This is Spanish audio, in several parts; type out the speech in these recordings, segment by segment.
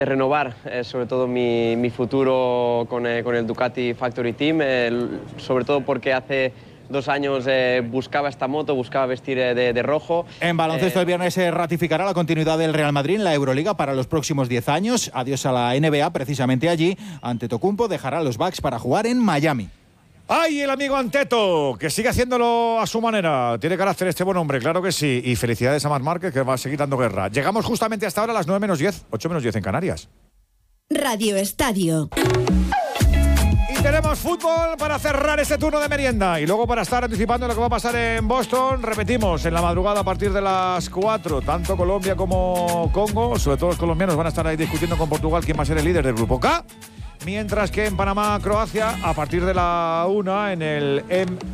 Renovar sobre todo mi futuro con el Ducati Factory Team, sobre todo porque hace 2 años buscaba esta moto, buscaba vestir de rojo. En baloncesto el viernes se ratificará la continuidad del Real Madrid en la Euroliga para los próximos 10 años. Adiós a la NBA, precisamente allí. Antetokounmpo dejará a los Bucks para jugar en Miami. ¡Ay, el amigo Anteto! Que sigue haciéndolo a su manera. Tiene carácter este buen hombre, claro que sí. Y felicidades a Marc Márquez, que va a seguir dando guerra. Llegamos justamente hasta ahora a las 9 menos 10, 8 menos 10 en Canarias. Radio Estadio. Y tenemos fútbol para cerrar este turno de merienda. Y luego para estar anticipando lo que va a pasar en Boston, repetimos, en la madrugada a partir de las 4, tanto Colombia como Congo, sobre todo los colombianos, van a estar ahí discutiendo con Portugal quién va a ser el líder del grupo K. Mientras que en Panamá, Croacia, a partir de la 1 en el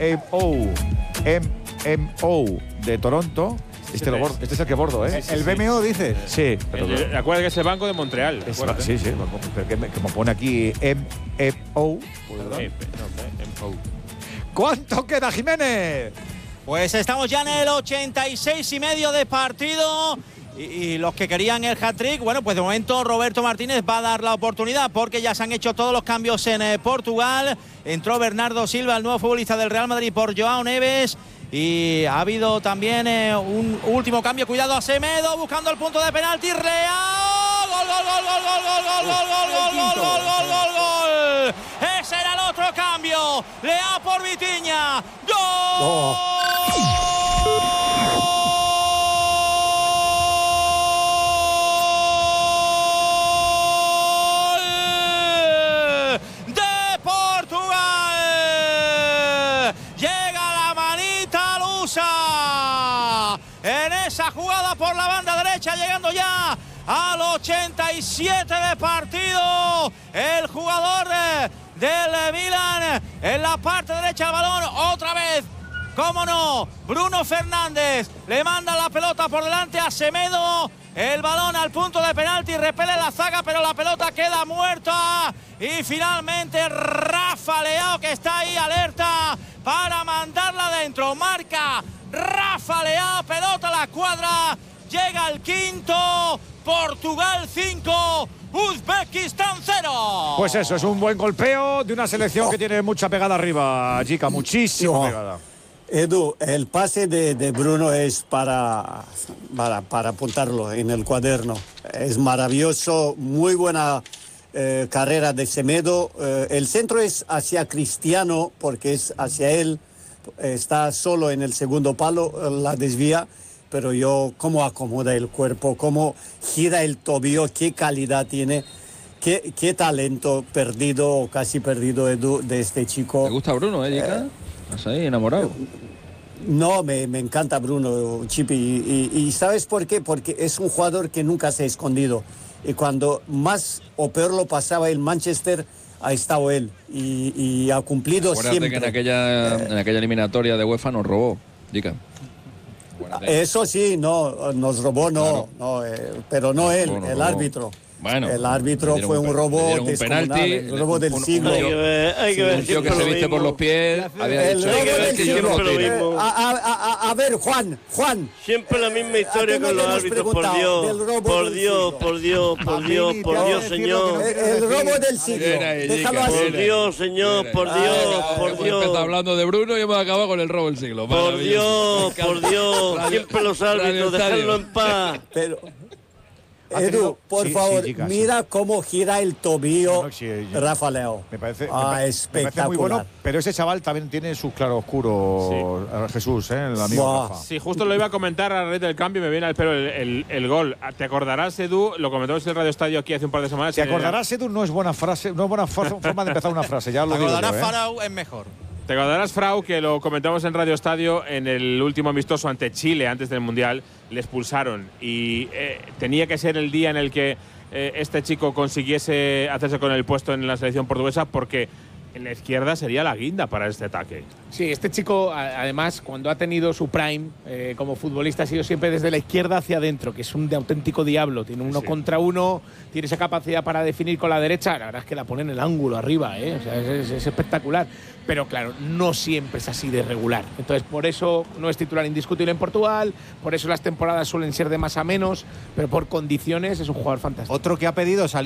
MMO de Toronto. Este es el que bordo, ¿eh? Sí, el BMO, dice. Sí. Acuérdate que es el Banco de Montreal. Sí, pero que me pone aquí MMO. ¿Cuánto queda, Jiménez? Pues estamos ya en el 86,5 de partido. Y los que querían el hat-trick, bueno, pues de momento Roberto Martínez va a dar la oportunidad porque ya se han hecho todos los cambios en Portugal. Entró Bernardo Silva, el nuevo futbolista del Real Madrid, por Joao Neves. Y ha habido también un último cambio. Cuidado a Semedo buscando el punto de penalti. Leao. Gol, gol, gol, gol, gol, gol, gol, gol, gol, gol, gol, gol, gol, gol, gol. Ese era el otro cambio. Leao por Vitinha. ¡Gol! En esa jugada por la banda derecha, llegando ya al 87 de partido, el jugador del Milan en la parte derecha del balón, otra vez, cómo no, Bruno Fernández le manda la pelota por delante a Semedo, el balón al punto de penalti, repele la zaga, pero la pelota queda muerta y finalmente Rafa Leao, que está ahí alerta para mandarla adentro, marca Rafa Leao, pelota a la cuadra, llega el quinto, Portugal 5, Uzbekistán 0. Pues eso, es un buen golpeo de una selección que tiene mucha pegada arriba, Jica, muchísimo pegada. Edu, el pase de Bruno es para apuntarlo en el cuaderno. Es maravilloso, muy buena carrera de Semedo. El centro es hacia Cristiano porque es hacia él. Está solo en el segundo palo, la desvía, pero cómo acomoda el cuerpo, cómo gira el tobillo, qué calidad tiene, qué talento perdido o casi perdido, Edu, de este chico. ¿Te gusta Bruno, Jica? ¿Estás ahí enamorado? No, me encanta Bruno, Chipi, y ¿sabes por qué? Porque es un jugador que nunca se ha escondido, y cuando más o peor lo pasaba el Manchester, ha estado él y ha cumplido. Acuérdate siempre. Que en aquella eliminatoria de UEFA nos robó, Jica. Eso sí, no, nos robó, no, claro. Pero no él, el árbitro. Bueno, el árbitro fue un robo descomunal, penalti, el robo del siglo. Hay que ver, un tío que se viste por los pies. El robo del siglo. A ver, Juan. Siempre la misma historia con los árbitros, por Dios, señor. El robo del siglo. Déjalo así. Por Dios, señor, por Dios. Está hablando de Bruno y hemos acabado con el robo del siglo. Por Dios, siempre los árbitros, dejadlo en paz. Pero Edu, por favor, mira cómo gira el tobillo Rafa Leao. Me parece espectacular. Muy bueno, pero ese chaval también tiene sus claroscuros, Jesús, el amigo Rafa. Sí, justo lo iba a comentar a la red del cambio, me viene al pelo el gol. ¿Te acordarás, Edu? Lo comentamos en el Radio Estadio aquí hace un par de semanas. ¿Te acordarás, Edu? No es buena frase, no es buena forma de empezar una frase, ya lo digo. ¿Te acordarás, Farao? Es mejor. Te acordarás, Frau, que lo comentamos en Radio Estadio en el último amistoso ante Chile, antes del Mundial, le expulsaron y tenía que ser el día en el que este chico consiguiese hacerse con el puesto en la selección portuguesa porque en la izquierda sería la guinda para este ataque. Sí, este chico, además, cuando ha tenido su prime como futbolista, ha sido siempre desde la izquierda hacia adentro, que es un auténtico diablo. Tiene uno contra uno, tiene esa capacidad para definir con la derecha. La verdad es que la pone en el ángulo arriba, o sea, es espectacular. Pero claro, no siempre es así de regular. Entonces, por eso no es titular indiscutible en Portugal, por eso las temporadas suelen ser de más a menos, pero por condiciones es un jugador fantástico. Otro que ha pedido salir